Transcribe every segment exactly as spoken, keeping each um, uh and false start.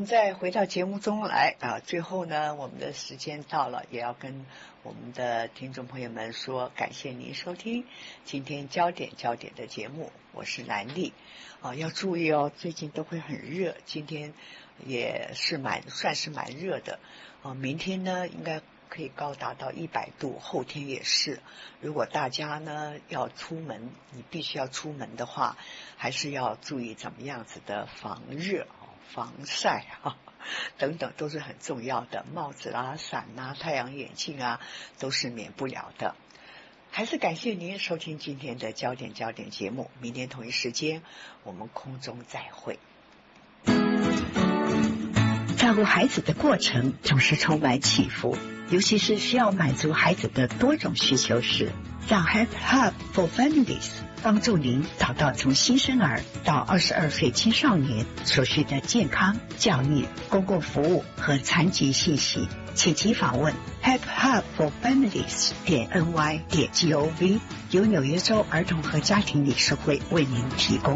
们再回到节目中来啊，最后呢，我们的时间到了，也要跟我们的听众朋友们说，感谢您收听今天焦点焦点的节目，我是兰丽啊，要注意哦，最近都会很热，今天也是蛮算是蛮热的啊，明天呢应该可以高达到一百度，后天也是。如果大家呢要出门，你必须要出门的话，还是要注意怎么样子的防热、防晒啊等等，都是很重要的。帽子啦、伞啦、太阳眼镜啊，都是免不了的。还是感谢您收听今天的焦点焦点节目，明天同一时间我们空中再会。 照顾孩子的过程总是充满起伏，尤其是需要满足孩子的多种需求时，让 Help Hub for Families 帮助您找到从新生儿到二十二岁青少年所需的健康、教育、公共服务和残疾信息，请即访问 help hub for families 点 n y 点 g o v， 由纽约州儿童和家庭理事会为您提供。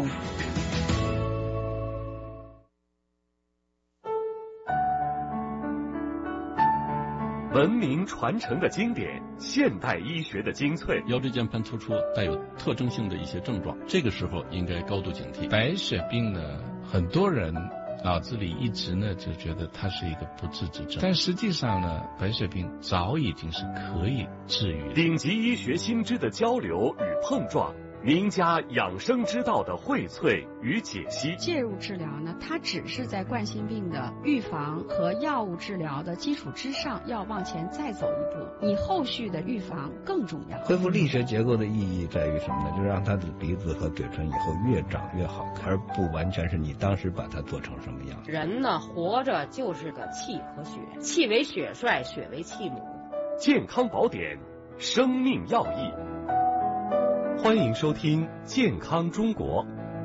文明传承的经典，现代医学的精粹。 腰椎间盘突出带有特征性的一些症状，这个时候应该高度警惕。白血病呢，很多人脑子里一直呢就觉得它是一个不治之症，但实际上呢，白血病早已经是可以治愈的。 顶级医学新知的交流与碰撞，名家养生之道的荟萃与解析。 介入治疗呢，它只是在冠心病的预防和药物治疗的基础之上，要往前再走一步，你后续的预防更重要。 恢复力学结构的意义在于什么呢？就是让他的鼻子和嘴唇以后越长越好看，而不完全是你当时把它做成什么样。 人呢，活着就是个气和血，气为血帅，血为气母。 健康宝典，生命要义。欢迎收听《健康中国》。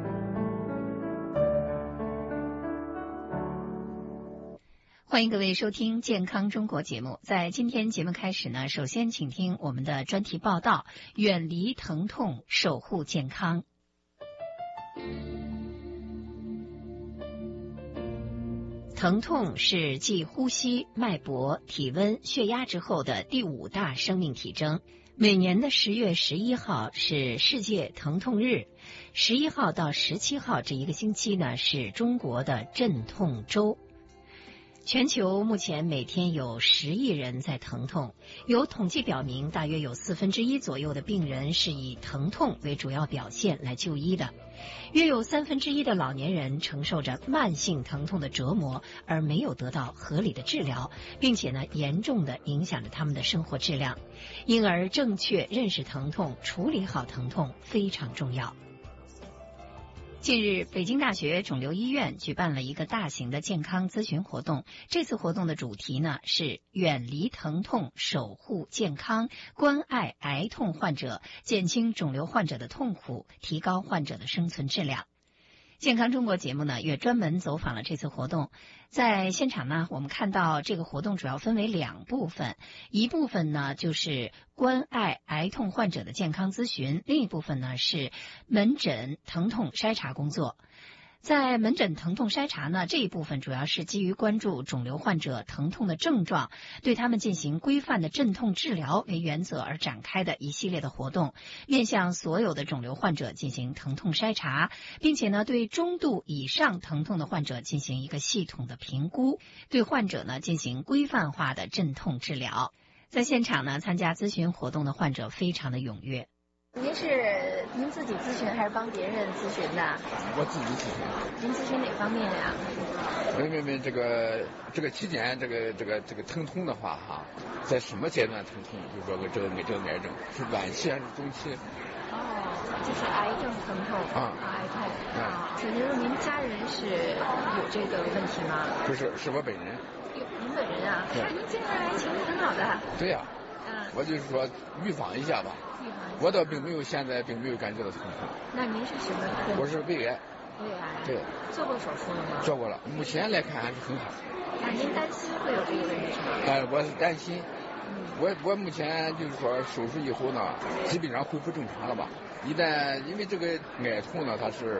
欢迎各位收听《健康中国》节目。在今天节目开始呢，首先请听我们的专题报道：远离疼痛，守护健康。疼痛是继呼吸、脉搏、体温、血压之后的第五大生命体征。每年的十月十一号是世界疼痛日，十一号到十七号这一个星期呢是中国的镇痛周。全球目前每天有十亿人在疼痛，有统计表明，大约有四分之一左右的病人是以疼痛为主要表现来就医的，约有三分之一的老年人承受着慢性疼痛的折磨，而没有得到合理的治疗，并且呢，严重的影响着他们的生活质量。因而，正确认识疼痛，处理好疼痛非常重要。近日，北京大学肿瘤医院举办了一个大型的健康咨询活动。这次活动的主题呢是远离疼痛，守护健康，关爱癌痛患者，减轻肿瘤患者的痛苦，提高患者的生存质量。健康中国节目呢也专门走访了这次活动，在现场呢，我们看到这个活动主要分为两部分，一部分呢就是关爱癌痛患者的健康咨询，另一部分呢是门诊疼痛筛查工作。在门诊疼痛筛查呢，这一部分主要是基于关注肿瘤患者疼痛的症状，对他们进行规范的镇痛治疗为原则而展开的一系列的活动，面向所有的肿瘤患者进行疼痛筛查，并且呢，对中度以上疼痛的患者进行一个系统的评估，对患者呢进行规范化的镇痛治疗。在现场呢，参加咨询活动的患者非常的踊跃。 您是您自己咨询还是帮别人咨询的？ 我自己咨询。 您咨询哪方面呀？ 问问问这个这个期间这个这个这个疼痛的话哈，在什么阶段疼痛？就是说这个这个癌症是晚期还是中期？ 哦，就是癌症疼痛啊，癌痛啊。请问您家人是有这个问题吗？ 就是是我本人。 有您本人啊？那您现在还情绪很好的。 对呀。嗯。我就是说预防一下吧。我倒并没有，现在并没有感觉到疼痛。 那您是什么？ 我是胃癌。 胃癌。 对。 做过手术了吗？ 做过了，目前来看还是很好。 那您担心会有这个问题吗？ 哎，我是担心。嗯。我我目前就是说手术以后呢，基本上恢复正常了吧。一旦因为这个癌痛呢，它是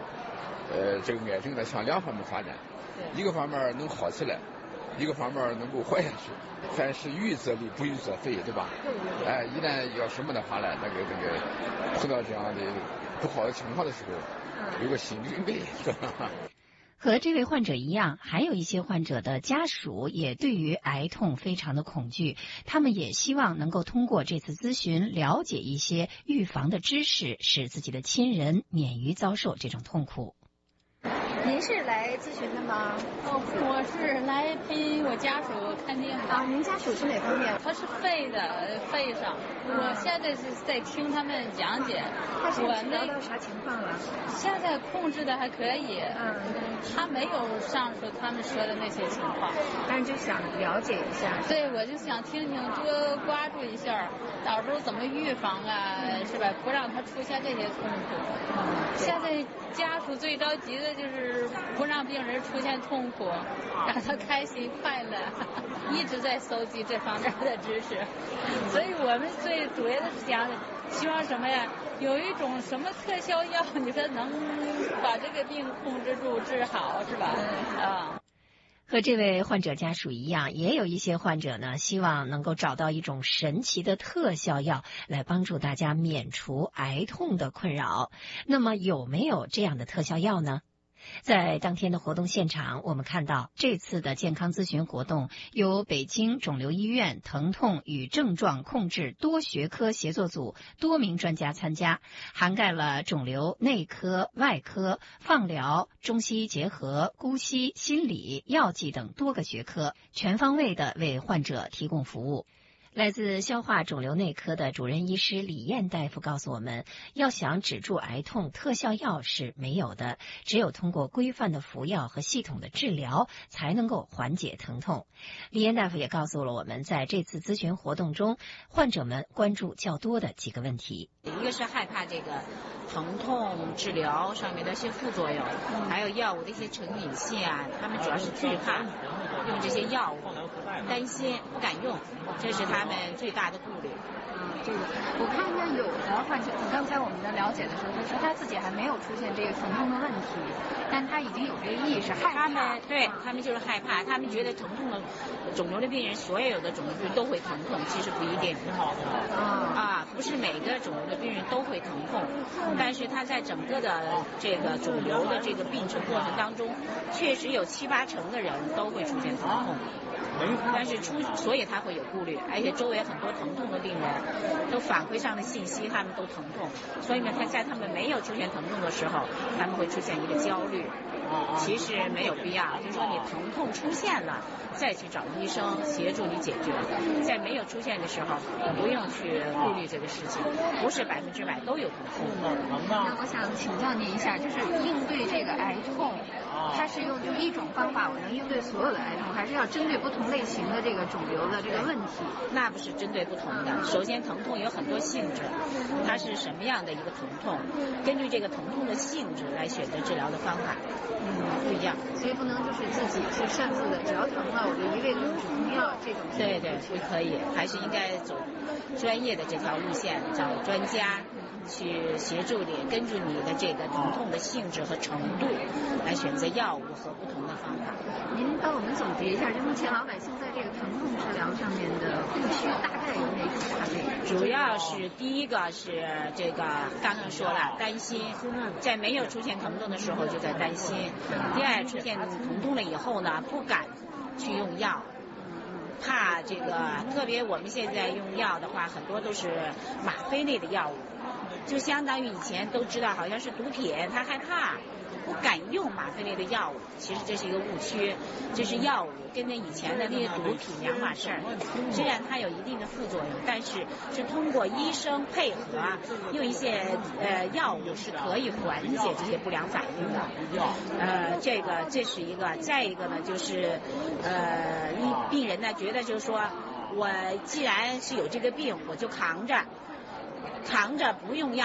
呃，这个癌症呢向两方面发展，一个方面能好起来，一个方面能够活下去。凡事预则立，不预则废，对吧？哎，一旦要什么的话呢，那个这个碰到这样的不好的情况的时候，有个心理准备，是吧？ 和这位患者一样，还有一些患者的家属也对于癌痛非常的恐惧，他们也希望能够通过这次咨询了解一些预防的知识，使自己的亲人免于遭受这种痛苦。 您是来咨询的吗？ 哦，我是来陪我家属看病的。 啊，您家属是哪方面？ 他是肺的，肺上。我现在是在听他们讲解。 他是聊到啥情况了？ 现在控制的还可以。嗯。他没有上述他们说的那些情况， 但是就想了解一下。 对，我就想听听，多关注一下，到时候怎么预防啊，嗯、是吧？不让他出现这些痛苦。嗯。现在家属最着急的就是不让病人出现痛苦，让他开心快乐，一直在搜集这方面的知识。所以我们最主要的是想希望什么呀？有一种什么特效药，你说能把这个病控制住、治好，是吧？啊。 和这位患者家属一样，也有一些患者呢，希望能够找到一种神奇的特效药来帮助大家免除癌痛的困扰。那么有没有这样的特效药呢？在当天的活动现场，我们看到这次的健康咨询活动由北京肿瘤医院疼痛与症状控制多学科协作组多名专家参加，涵盖了肿瘤、内科、外科、放疗、中西医结合、姑息、心理、药剂等多个学科，全方位的为患者提供服务。来自消化肿瘤内科的主任医师李燕大夫告诉我们，要想止住癌痛，特效药是没有的，只有通过规范的服药和系统的治疗，才能够缓解疼痛。李燕大夫也告诉了我们，在这次咨询活动中，患者们关注较多的几个问题。 一个是害怕这个疼痛治疗上面的一些副作用，还有药物的一些成瘾性啊，他们主要是惧怕用这些药物，担心不敢用，这是他们最大的顾虑。 嗯，这个我看见有的患者，刚才我们在了解的时候，他说他自己还没有出现这个疼痛的问题，但他已经有这个意识，害怕。 他们对他们就是害怕，他们觉得疼痛的肿瘤的病人，所有的肿瘤病人都会疼痛，其实不一定。啊，不是每个肿瘤的病人都会疼痛，但是他在整个的这个肿瘤的这个病程过程当中，确实有七八成的人都会出现疼痛。但是出，所以他会有顾虑，而且周围很多疼痛的病人都反馈上的信息，他们都疼痛，所以呢，他在他们没有出现疼痛的时候，他们会出现一个焦虑。其实没有必要，就是说你疼痛出现了，再去找医生协助你解决。在没有出现的时候，不用去顾虑这个事情，不是百分之百都有疼痛。 那我想请教您一下，就是应对这个癌痛，它是用就一种方法我能应对所有的癌痛，还是要针对不同类型的这个肿瘤的这个问题？ 那不是针对不同的。首先，疼痛有很多性质，它是什么样的一个疼痛，根据这个疼痛的性质来选择治疗的方法。嗯，不一样， 所以不能就是自己去擅自的，只要疼了我就一味的用止痛药这种。 对对，不可以，还是应该走专业的这条路线，找专家去协助你，根据你的这个疼痛的性质和程度来选择药物和不同的方法。 您帮我们总结一下，就目前老百姓在这个疼痛治疗上面的误区大概有哪几大类？ 主要是第一个是这个刚刚说了，担心，在没有出现疼痛的时候就在担心。第二，出现疼痛了以后呢，不敢去用药，怕这个，特别我们现在用药的话，很多都是吗啡类的药物，就相当于以前都知道好像是毒品，他害怕。不敢用吗啡类的药物，其实这是一个误区，这是药物跟那以前的那些毒品两码事儿。虽然它有一定的副作用，但是是通过医生配合用一些呃药物是可以缓解这些不良反应的。呃，这个这是一个，再一个呢就是呃，病人呢觉得就是说我既然是有这个病，我就扛着，扛着不用药。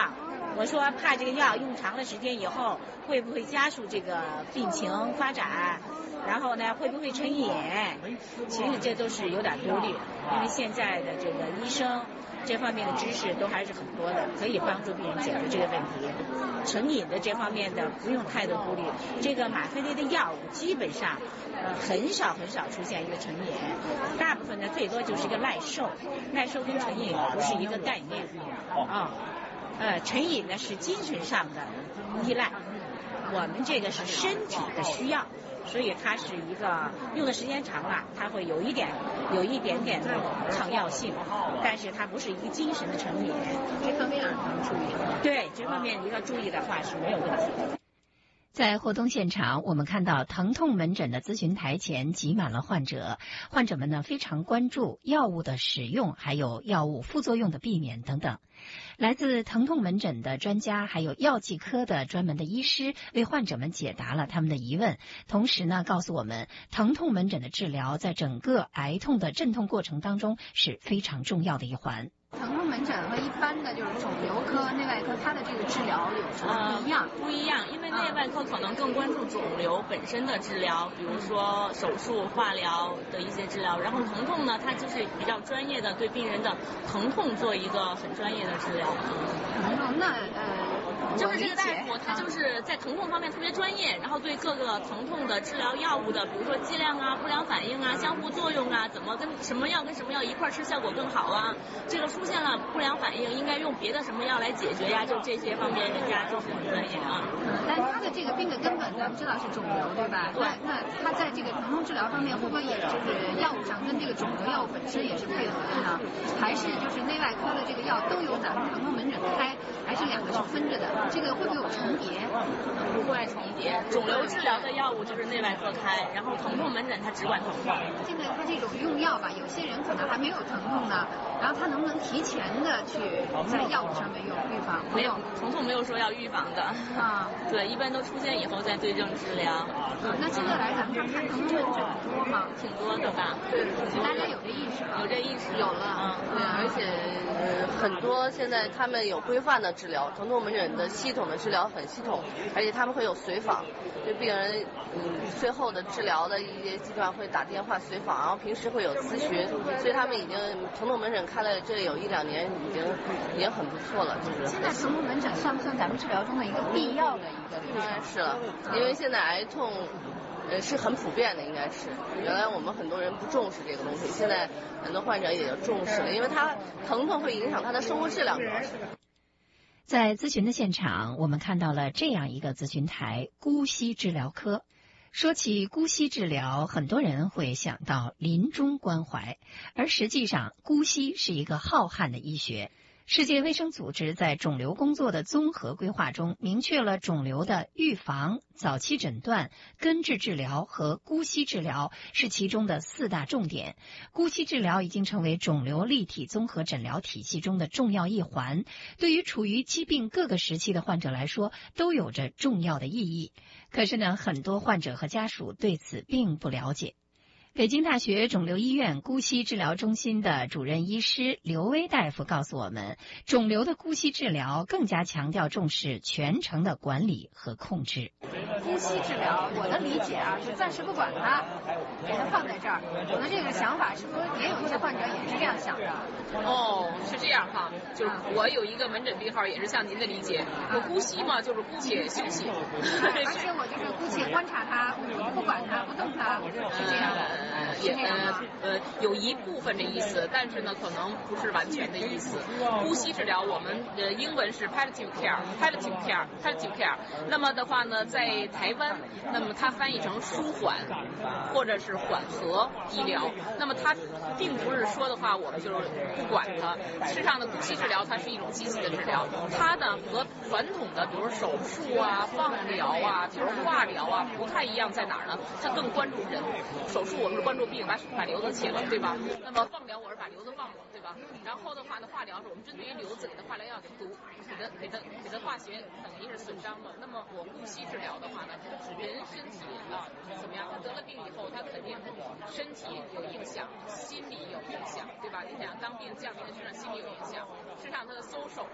我说怕这个药用长了时间以后会不会加速这个病情发展，然后呢会不会成瘾？其实这都是有点顾虑，因为现在的这个医生这方面的知识都还是很多的，可以帮助病人解决这个问题。成瘾的这方面的不用太多顾虑，这个吗啡类的药物基本上呃很少很少出现一个成瘾，大部分呢最多就是一个耐受，耐受跟成瘾不是一个概念啊。呃，成瘾呢是精神上的依赖，我们这个是身体的需要，所以它是一个用的时间长了，它会有一点有一点点的抗药性，但是它不是一个精神的成瘾。 这方面能注意。 对，这方面一个注意的话是没有问题的。 在活动现场，我们看到疼痛门诊的咨询台前挤满了患者，患者们呢非常关注药物的使用，还有药物副作用的避免等等。来自疼痛门诊的专家，还有药剂科的专门的医师，为患者们解答了他们的疑问，同时呢告诉我们，疼痛门诊的治疗在整个癌痛的镇痛过程当中是非常重要的一环。 疼痛门诊和一般的就是肿瘤科、内外科，它的这个治疗有什么不一样？ 呃、不一样，因为内外科可能更关注肿瘤本身的治疗，比如说手术、化疗的一些治疗。然后疼痛呢，它就是比较专业的，对病人的疼痛做一个很专业的治疗。 疼痛那呃， 就是这个大夫他就是在疼痛方面特别专业，然后对各个疼痛的治疗药物的，比如说剂量啊、不良反应啊、相互作用啊，怎么跟什么药跟什么药一块吃效果更好啊，这个出现了不良反应应该用别的什么药来解决呀，就这些方面人家就是很专业啊。 但他的这个病的根本咱们知道是肿瘤，对吧？ 对。 那那他在这个疼痛治疗方面会不会也就是药物上跟这个肿瘤药物本身也是配合的呢？还是就是内外科的这个药都由咱们疼痛门诊开，还是两个是分着的？这个会不会有重叠？ 不会重叠。肿瘤治疗的药物就是内外科开，然后疼痛门诊它只管疼痛。 现在他这种用药吧，有些人可能还没有疼痛呢，然后他能不能提前的去在药物上面用预防？ 没有，疼痛没有说要预防的啊。 对，一般都出现以后再对症治疗。 嗯、那现在来咱们这儿看疼痛门诊多吗？ 挺多的吧？ 对，大家有这意识了。 有这意识。 有了，嗯，对，而且呃很多现在他们有规范的治疗，疼痛门诊的系统的治疗很系统，而且他们会有随访，对病人嗯最后的治疗的一些阶段会打电话随访，然后平时会有咨询，所以他们已经疼痛门诊开了这有一两年，已经已经很不错了。就是现在疼痛门诊算不算咱们治疗中的一个必要的一个？ 当然是了，因为现在癌痛呃是很普遍的，应该是原来我们很多人不重视这个东西，现在很多患者也重视了，因为他疼痛会影响他的生活质量。 在咨询的现场，我们看到了这样一个咨询台——姑息治疗科。说起姑息治疗，很多人会想到临终关怀，而实际上，姑息是一个浩瀚的医学。世界卫生组织在肿瘤工作的综合规划中，明确了肿瘤的预防、早期诊断、根治治疗和姑息治疗是其中的四大重点。姑息治疗已经成为肿瘤立体综合诊疗体系中的重要一环，对于处于疾病各个时期的患者来说，都有着重要的意义。可是呢，很多患者和家属对此并不了解。北京大学肿瘤医院姑息治疗中心的主任医师刘威大夫告诉我们，肿瘤的姑息治疗更加强调重视全程的管理和控制。 姑息治疗，我的理解啊，是暂时不管它，给它放在这儿。我的这个想法是不是也有一些患者也是这样想的？ 哦，是这样哈，就是我有一个门诊病号也是像您的理解，我姑息嘛，就是姑且休息， 而且我就是姑且观察它，不管它，不动它，是这样的。 呃，也呃呃有一部分的意思，但是呢，可能不是完全的意思。姑息治疗，我们呃英文是 palliative care，palliative care，palliative care。那么的话呢，在台湾，那么它翻译成舒缓或者是缓和医疗。那么它并不是说的话，我们就是不管它。事实上呢，姑息治疗它是一种积极的治疗，它呢和传统的比如手术啊、放疗啊、就是化疗啊不太一样，在哪儿呢？它更关注人。手术我们是关注病，把把瘤子切了，对吧？那么放疗我是把瘤子放了，对吧？然后的话呢，化疗是我们针对于瘤子给它化疗药给毒，给它给它给它化学等于是损伤了。那么我姑息治疗的话呢，人身体啊怎么样？他得了病以后，他肯定身体有影响，心理有影响，对吧？你想当病降临的身上，心理有影响，实际上他的social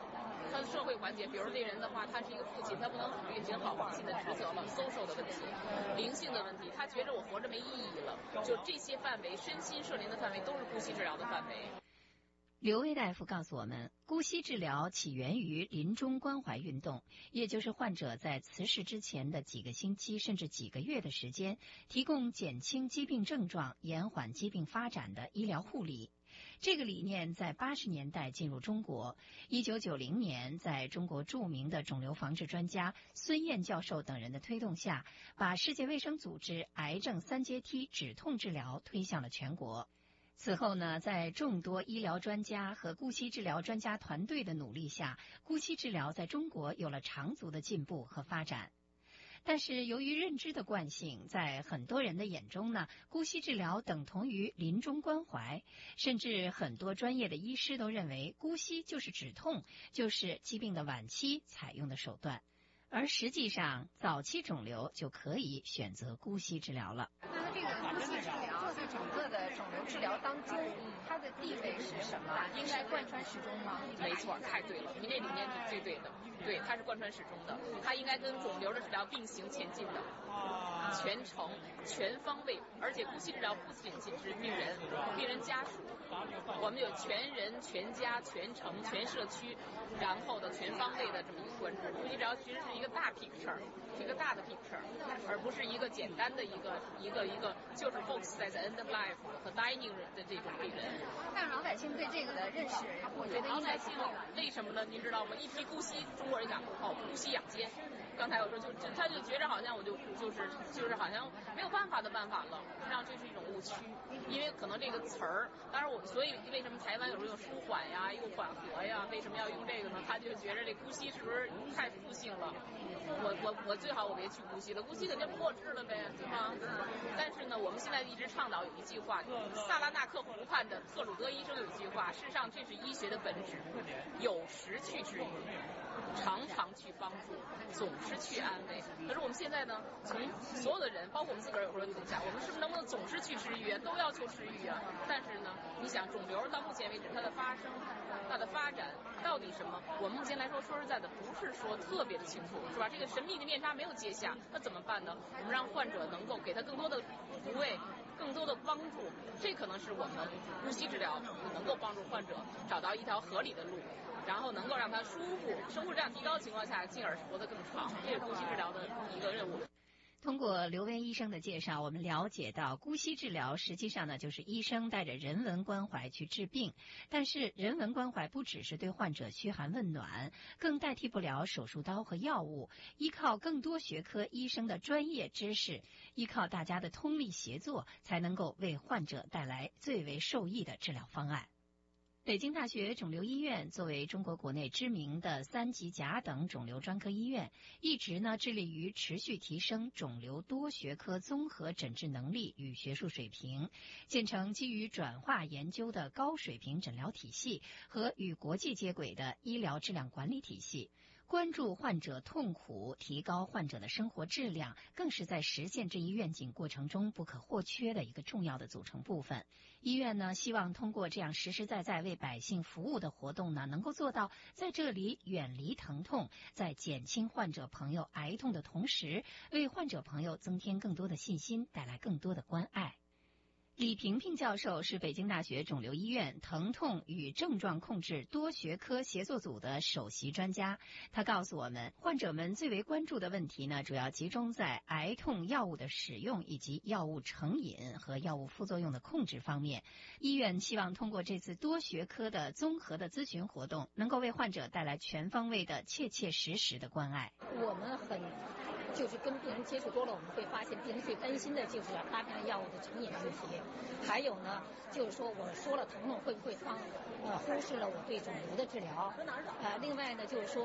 他的社会环节，比如这人的话，他是一个父亲，他不能履行好父亲的职责了 ，social 的问题，灵性的问题，他觉着我活着没意义了，就这些范围，身心社灵的范围都是姑息治疗的范围。 刘薇大夫告诉我们，姑息治疗起源于临终关怀运动，也就是患者在辞世之前的几个星期甚至几个月的时间，提供减轻疾病症状、延缓疾病发展的医疗护理。这个理念在八十年代进入中国，一九九零年在中国著名的肿瘤防治专家孙燕教授等人的推动下，把世界卫生组织癌症三阶梯止痛治疗推向了全国。此后呢，在众多医疗专家和姑息治疗专家团队的努力下，姑息治疗在中国有了长足的进步和发展。但是由于认知的惯性，在很多人的眼中呢，姑息治疗等同于临终关怀，甚至很多专业的医师都认为姑息就是止痛，就是疾病的晚期采用的手段。而实际上，早期肿瘤就可以选择姑息治疗了。 那这个姑息治疗在整个的肿瘤治疗当中，它的地位是什么？应该贯穿始终吗？ 没错，太对了，您这理念是最对的。对，它是贯穿始终的，它应该跟肿瘤的治疗并行前进的，全程、全方位，而且姑息治疗不仅仅是病人、病人家属，我们有全人、全家、全城、全社区，然后的全方位的这么一个关注。姑息治疗其实是一个大 picture， 是一个大的 picture， 而不是一个简单的一个一个一个就是 focus 在 end of life 和 dying 的这种病人。 但老百姓对这个的认识，我觉得老百姓为什么呢？您知道吗？一提姑息，中国人讲哦，姑息养奸。刚才我说就就他就觉着好像我就就是就是好像没有办法的办法了，实际上这是一种误区，因为可能这个词儿，当然我所以为什么台湾有时候有舒缓呀，又缓和呀，为什么要用这个呢？他就觉着这姑息是不是太负性了？我我我最好我别去姑息了，姑息肯定不够治了呗，对吗？但是呢，我们现在一直倡导有一句话，萨拉纳克湖畔的特鲁德医生有一句话，事实上这是医学的本质，有时去治愈，常常去帮助，总是去安慰。可是我们现在呢，从所有的人，包括我们自个儿有时候就讲，我们是不是能不能总是去治愈啊？都要求治愈啊。但是呢，你想肿瘤到目前为止它的发生、它的发展到底什么？我们目前来说，说实在的，不是说特别的清楚，是吧？这个神秘的面纱没有揭下，那怎么办呢？我们让患者能够给他更多的抚慰，更多的帮助，这可能是我们呼吸治疗能够帮助患者找到一条合理的路，然后能够让他舒服，生活质量提高的情况下，进而活得更长，这是呼吸治疗的一个任务。 通过刘薇医生的介绍，我们了解到姑息治疗实际上呢，就是医生带着人文关怀去治病。但是人文关怀不只是对患者嘘寒问暖，更代替不了手术刀和药物。依靠更多学科医生的专业知识，依靠大家的通力协作，才能够为患者带来最为受益的治疗方案。北京大学肿瘤医院作为中国国内知名的三级甲等肿瘤专科医院，一直呢致力于持续提升肿瘤多学科综合诊治能力与学术水平，建成基于转化研究的高水平诊疗体系和与国际接轨的医疗质量管理体系。关注患者痛苦，提高患者的生活质量，更是在实现这一愿景过程中不可或缺的一个重要的组成部分。医院呢，希望通过这样实实在在为百姓服务的活动呢，能够做到在这里远离疼痛，在减轻患者朋友癌痛的同时，为患者朋友增添更多的信心，带来更多的关爱。李萍萍教授是北京大学肿瘤医院疼痛与症状控制多学科协作组的首席专家。他告诉我们，患者们最为关注的问题呢，主要集中在癌痛药物的使用以及药物成瘾和药物副作用的控制方面。医院希望通过这次多学科的综合的咨询活动，能够为患者带来全方位的切切实实的关爱。 我们很就是跟病人接触多了，我们会发现病人最担心的就是大片的药物的成瘾问题，还有呢，就是说我说了疼痛会不会放呃忽视了我对肿瘤的治疗，呃，另外呢就是说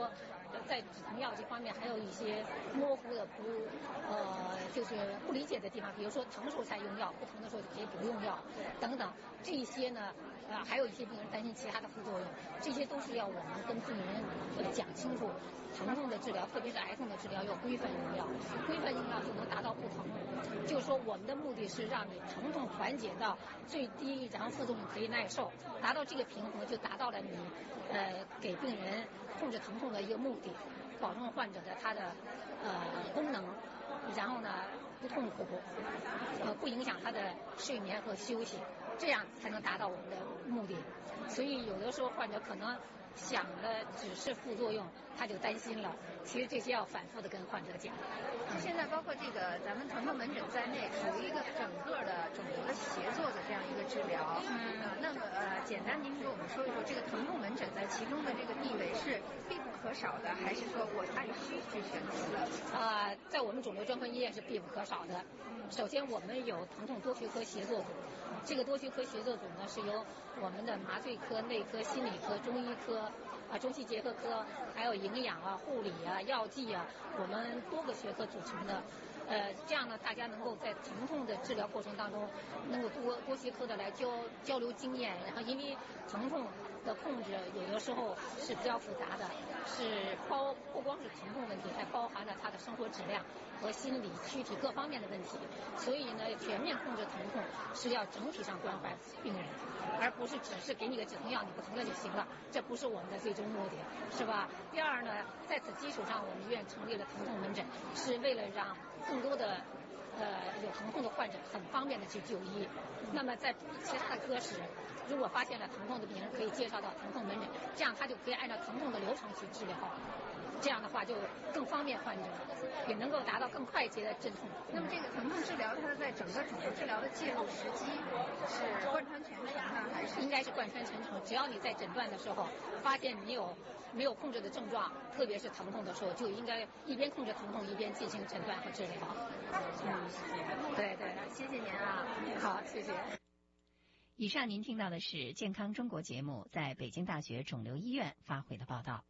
在止疼药这方面还有一些模糊的不呃就是不理解的地方，比如说疼的时候才用药，不疼的时候就可以不用药等等，这一些呢呃还有一些病人担心其他的副作用，这些都是要我们跟病人呃讲清楚，疼痛的治疗，特别是癌痛的治疗要规范用药，规范用药就能达到不疼。就是说我们的目的是让你疼痛缓解到最低，然后副作用可以耐受，达到这个平衡就达到了你呃给病人控制疼痛的一个目的，保证患者的他的呃功能，然后呢不痛苦，呃不影响他的睡眠和休息，这样才能达到我们的目的。所以有的时候患者可能想的只是副作用，他就担心了。其实这些要反复的跟患者讲。 现在包括这个咱们疼痛门诊在内，属于一个整个的肿瘤的协作的这样一个治疗。嗯，呃、那么呃，简单您给我们说一说这个疼痛门诊在其中的这个地位是必不可少的，还是说我按需去选择的？ 啊、呃，在我们肿瘤专科医院是必不可少的。首先，我们有疼痛多学科协作组，这个多学科协作组呢是由我们的麻醉科、内科、心理科、中医科啊、中西结合科，还有营养啊、护理啊、药剂啊，我们多个学科组成的。呃，这样呢，大家能够在疼痛的治疗过程当中，能够多多学科的来交交流经验。然后，因为疼痛的控制有的时候是比较复杂的，是包不光是疼痛问题，还包含了他的生活质量和心理、躯体各方面的问题。所以呢，全面控制疼痛是要整体上关怀病人，而不是只是给你个止疼药，你不疼了就行了，这不是我们的最终目的，是吧？第二呢，在此基础上，我们医院成立了疼痛门诊，是为了让更多的呃有疼痛的患者很方便的去就医。那么在其他的科室，如果发现了疼痛的病人，可以介绍到疼痛门诊，这样他就可以按照疼痛的流程去治疗。这样的话就更方便患者，也能够达到更快捷的镇痛。 那么这个疼痛治疗，它在整个肿瘤治疗的介入时机是贯穿全程呢，还是？ 应该是贯穿全程。只要你在诊断的时候发现你有没有控制的症状，特别是疼痛的时候，就应该一边控制疼痛，一边进行诊断和治疗。嗯，对对，谢谢您啊。好，谢谢。 以上您听到的是健康中国节目在北京大学肿瘤医院发回的报道。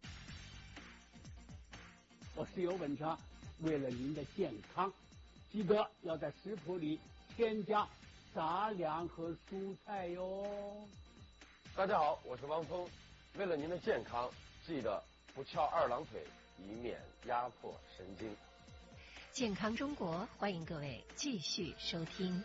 我是尤文强，为了您的健康，记得要在食谱里添加杂粮和蔬菜哟。 大家好，我是汪峰，为了您的健康，记得不翘二郎腿，以免压迫神经。 健康中国，欢迎各位继续收听。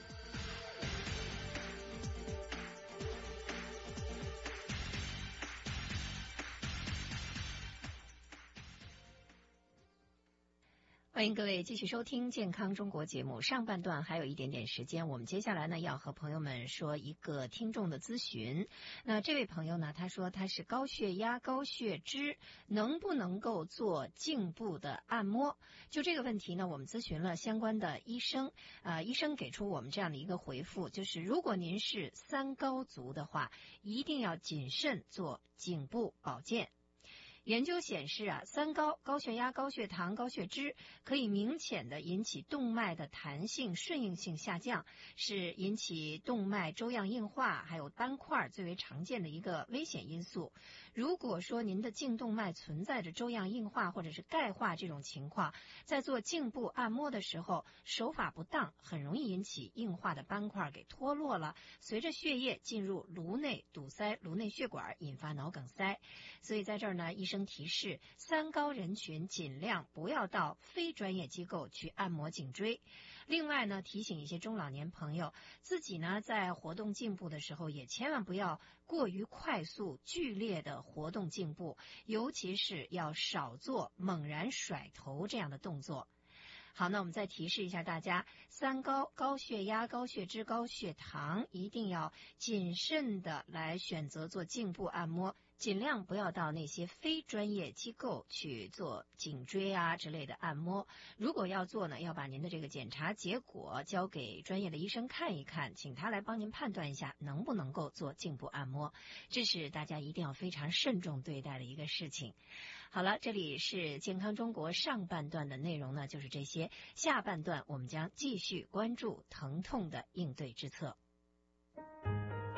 欢迎各位继续收听健康中国节目，上半段还有一点点时间，我们接下来呢要和朋友们说一个听众的咨询。那这位朋友呢，他说他是高血压、高血脂，能不能够做颈部的按摩？就这个问题呢，我们咨询了相关的医生，啊、呃，医生给出我们这样的一个回复，就是如果您是三高族的话，一定要谨慎做颈部保健。研究显示啊，三高高血压、高血糖、高血脂可以明显的引起动脉的弹性、顺应性下降，是引起动脉粥样硬化还有斑块最为常见的一个危险因素。如果说您的颈动脉存在着粥样硬化或者是钙化这种情况，在做颈部按摩的时候手法不当，很容易引起硬化的斑块给脱落了，随着血液进入颅内堵塞颅内血管，引发脑梗塞。所以在这儿呢，医生提示三高人群尽量不要到非专业机构去按摩颈椎。另外呢，提醒一些中老年朋友，自己呢在活动颈部的时候也千万不要过于快速剧烈的活动颈部，尤其是要少做猛然甩头这样的动作。好，那我们再提示一下大家，三高高血压、高血脂、高血糖一定要谨慎的来选择做颈部按摩，尽量不要到那些非专业机构去做颈椎啊之类的按摩。如果要做呢，要把您的这个检查结果交给专业的医生看一看，请他来帮您判断一下能不能够做颈部按摩，这是大家一定要非常慎重对待的一个事情。好了，这里是健康中国上半段的内容呢，就是这些。下半段我们将继续关注疼痛的应对之策。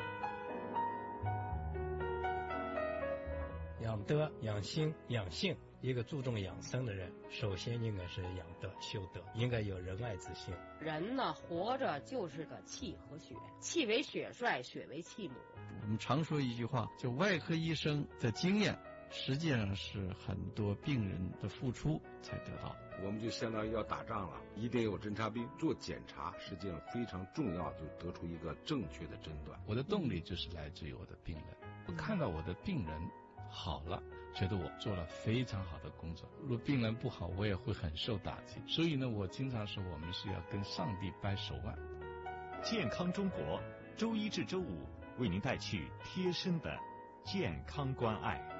养德、养心、养性， 一个注重养生的人，首先应该是养德修德，应该有仁爱之心。 人呢，活着就是个气和血，气为血帅，血为气母。 我们常说一句话，就外科医生的经验，实际上是很多病人的付出才得到。 我们就相当于要打仗了，一定有侦察兵做检查，实际上非常重要，就得出一个正确的诊断。 我的动力就是来自于我的病人，我看到我的病人好了，觉得我做了非常好的工作。如果病人不好，我也会很受打击。所以呢，我经常说我们是要跟上帝掰手腕。 健康中国，周一至周五为您带去贴身的健康关爱。